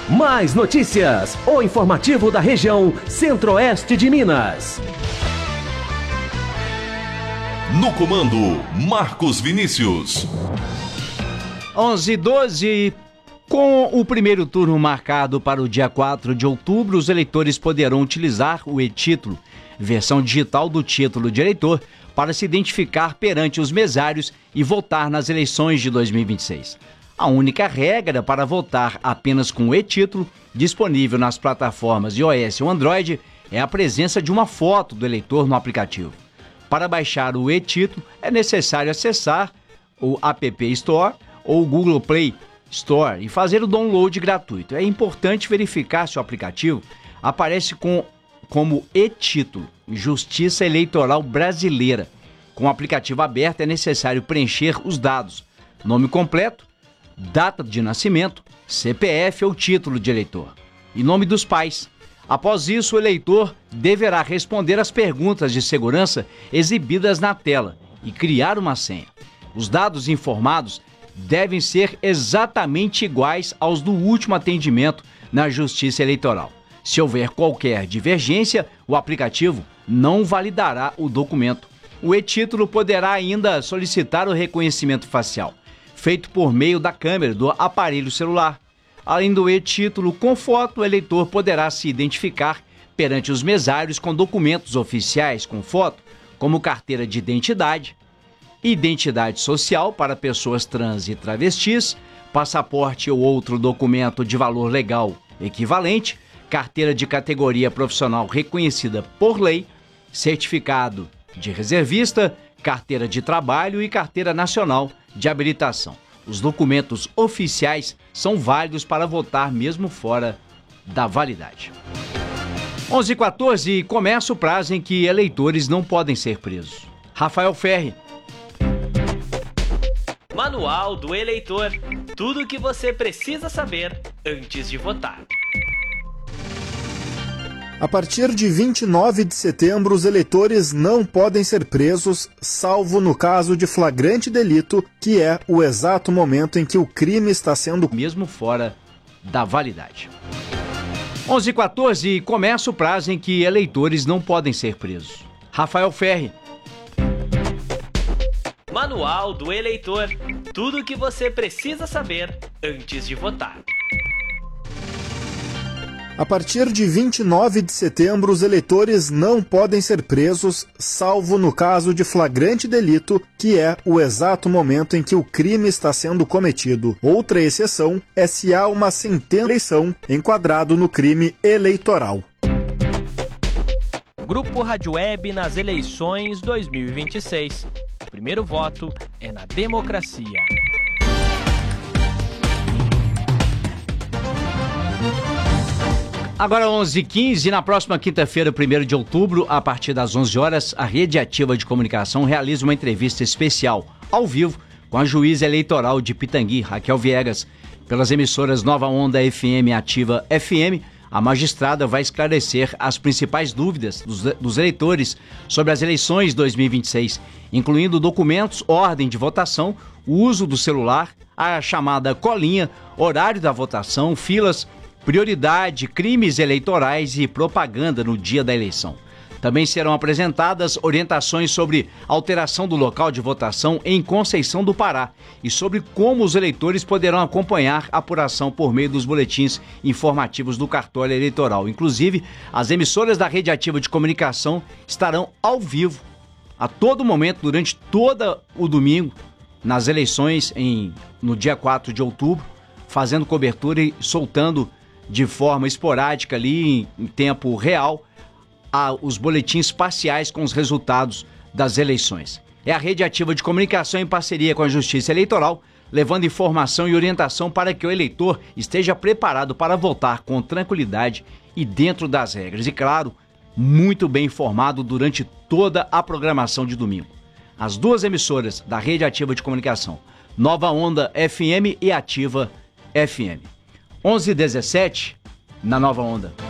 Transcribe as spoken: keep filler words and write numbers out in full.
Mais notícias, o informativo da região Centro-Oeste de Minas. No comando, Marcos Vinícius. onze e doze. Com o primeiro turno marcado para o dia quatro de outubro, os eleitores poderão utilizar o e-título, versão digital do título de eleitor, para se identificar perante os mesários e votar nas eleições de dois mil e vinte e seis. A única regra para votar apenas com o e-título, disponível nas plataformas iOS ou Android, é a presença de uma foto do eleitor no aplicativo. Para baixar o e-título, é necessário acessar o App Store ou o Google Play Store e fazer o download gratuito. É importante verificar se o aplicativo aparece com, como e-título, Justiça Eleitoral Brasileira. Com o aplicativo aberto, é necessário preencher os dados: nome completo, data de nascimento, C P F ou título de eleitor e nome dos pais. Após isso, o eleitor deverá responder às perguntas de segurança exibidas na tela e criar uma senha. Os dados informados devem ser exatamente iguais aos do último atendimento na Justiça Eleitoral. Se houver qualquer divergência, o aplicativo não validará o documento. O e-título poderá ainda solicitar o reconhecimento facial, feito por meio da câmera do aparelho celular. Além do e-título com foto, o eleitor poderá se identificar perante os mesários com documentos oficiais com foto, como carteira de identidade, identidade social para pessoas trans e travestis, passaporte ou outro documento de valor legal equivalente, carteira de categoria profissional reconhecida por lei, certificado de reservista, carteira de trabalho e carteira nacional de habilitação. Os documentos oficiais são válidos para votar mesmo fora da validade. onze e quatorze, começa o prazo em que eleitores não podem ser presos. Rafael Ferri. Manual do Eleitor. Tudo o que você precisa saber antes de votar. A partir de vinte e nove de setembro, os eleitores não podem ser presos, salvo no caso de flagrante delito, que é o exato momento em que o crime está sendo... mesmo fora da validade. onze e quatorze, começa o prazo em que eleitores não podem ser presos. Rafael Ferri. Manual do Eleitor. Tudo o que você precisa saber antes de votar. A partir de vinte e nove de setembro, os eleitores não podem ser presos, salvo no caso de flagrante delito, que é o exato momento em que o crime está sendo cometido. Outra exceção é se há uma sentença de eleição enquadrado no crime eleitoral. Grupo Rádio Web nas eleições dois mil e vinte e seis. O primeiro voto é na democracia. Agora onze e quinze, na próxima quinta-feira, primeiro de outubro, a partir das onze horas, a Rede Ativa de Comunicação realiza uma entrevista especial, ao vivo, com a juíza eleitoral de Pitangui, Raquel Viegas. Pelas emissoras Nova Onda F M e Ativa F M, a magistrada vai esclarecer as principais dúvidas dos, dos eleitores sobre as eleições de dois mil e vinte e seis, incluindo documentos, ordem de votação, o uso do celular, a chamada colinha, horário da votação, filas, prioridade, crimes eleitorais e propaganda no dia da eleição. Também serão apresentadas orientações sobre alteração do local de votação em Conceição do Pará e sobre como os eleitores poderão acompanhar a apuração por meio dos boletins informativos do cartório eleitoral. Inclusive, as emissoras da Rede Ativa de Comunicação estarão ao vivo a todo momento, durante todo o domingo, nas eleições em, no dia quatro de outubro, fazendo cobertura e soltando de forma esporádica ali, em, em tempo real, a, os boletins parciais com os resultados das eleições. É a Rede Ativa de Comunicação em parceria com a Justiça Eleitoral, levando informação e orientação para que o eleitor esteja preparado para votar com tranquilidade e dentro das regras. E, claro, muito bem informado durante toda a programação de domingo. As duas emissoras da Rede Ativa de Comunicação, Nova Onda F M e Ativa F M. onze e dezessete, na Nova Onda.